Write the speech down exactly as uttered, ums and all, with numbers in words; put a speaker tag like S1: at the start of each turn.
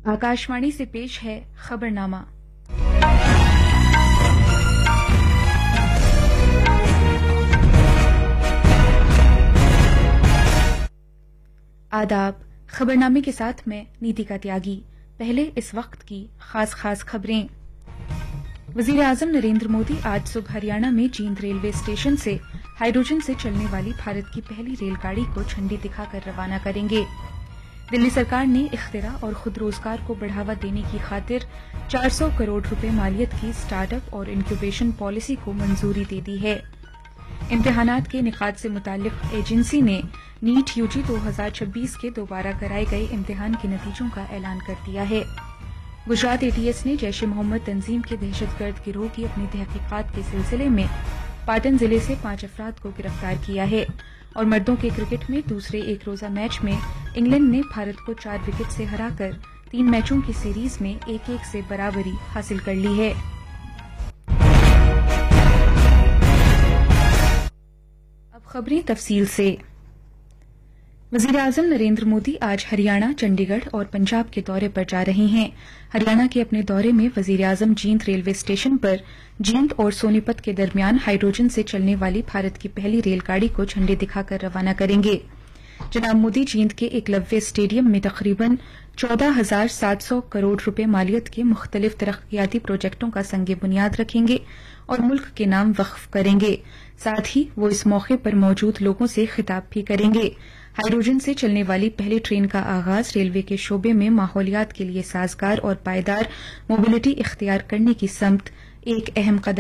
S1: आकाशवाणी से पेश है खबरनामा। आदाब। खबरनामे के साथ मैं नीतिका त्यागी। पहले इस वक्त की खास खास खबरें। वजीर आजम नरेंद्र मोदी आज सुबह हरियाणा में जींद रेलवे स्टेशन से हाइड्रोजन से चलने वाली भारत की पहली रेलगाड़ी को झंडी दिखाकर रवाना करेंगे। दिल्ली सरकार ने इख्तिरा और खुद रोजगार को बढ़ावा देने की खातिर चार सौ करोड़ रुपए मालियत की स्टार्टअप और इंक्यूबेशन पॉलिसी को मंजूरी दे दी है। इम्तिहानात के निकात से मुताल्लिक एजेंसी ने नीट यूजी दो हज़ार छब्बीस के दोबारा कराए गए इम्तिहान के नतीजों का ऐलान कर दिया है। गुजरात एटीएस ने जैश ए मोहम्मद तंजीम के दहशतगर्द गिरोह की अपनी तहकीकात के सिलसिले में पाटन जिले से पांच अफराद को गिरफ्तार किया है। और मर्दों के क्रिकेट में दूसरे एक रोजा मैच में इंग्लैंड ने भारत को चार विकेट से हराकर तीन मैचों की सीरीज में एक एक से बराबरी हासिल कर ली है। अब खबरें तफसील से। वजीर आजम नरेंद्र मोदी आज हरियाणा, चंडीगढ़ और पंजाब के दौरे पर जा रहे हैं। हरियाणा के अपने दौरे में वजीर आजम जींद रेलवे स्टेशन पर जींद और सोनीपत के दरमियान हाइड्रोजन से चलने वाली भारत की पहली रेलगाड़ी को झंडी दिखाकर रवाना करेंगे। जनाब मोदी जींद के एकलव्य स्टेडियम में तकरीबन चौदह हजार सात सौ करोड़ रुपए मालियत के मुख्तलिफ तरक्याती प्रोजेक्टों का संगे बुनियाद रखेंगे और मुल्क के नाम वक्फ करेंगे। साथ ही वो इस मौके पर मौजूद लोगों से खिताब भी करेंगे। हाइड्रोजन से चलने वाली पहली ट्रेन का आगाज रेलवे के शोबे में माहौलियात के लिए साजगार और पायदार मोबिलिटी इख्तियार करने की समत एक अहम कदम